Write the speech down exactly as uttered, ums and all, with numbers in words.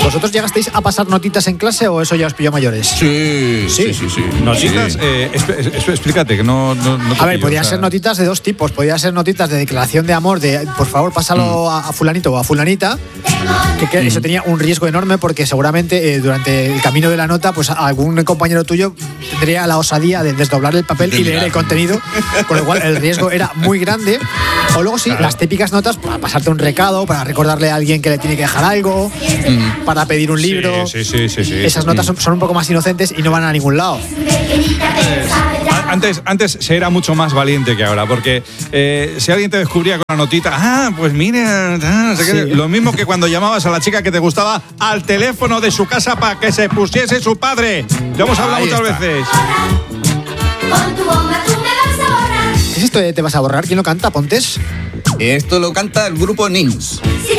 ¿Vosotros llegasteis a pasar notitas en clase o eso ya os pilló mayores? Sí, sí, sí, sí. Notitas, Sí. eh, esp- esp- explícate, que no, no, no te A ver, pillo, podían o sea, ser notitas de dos tipos. Podían ser notitas de declaración de amor, de por favor pásalo a, a fulanito o a fulanita, que, que eso tenía un riesgo enorme porque seguramente eh, durante el camino de la nota pues algún compañero tuyo tendría la osadía de desdoblar el papel y leer el contenido, con lo cual el riesgo era muy grande. O luego sí, Claro. las típicas notas para pasarte un recado, para recordarle a alguien que le tiene que dejar algo, para pedir un libro. Sí, sí, sí, sí, sí. Esas notas son, son un poco más inocentes y no van a ningún lado. A- Antes, antes se era mucho más valiente que ahora, porque eh, si alguien te descubría con la notita, ah, pues mira, ah, no sé qué, Sí. lo mismo que cuando llamabas a la chica que te gustaba al teléfono de su casa para que se pusiese su padre. Lo hemos hablado Ahí muchas está. veces. Con tu bomba tú me vas a borrar. ¿Qué es esto de te vas a borrar? ¿Quién lo canta, Pontes? Esto lo canta el grupo Nins. Si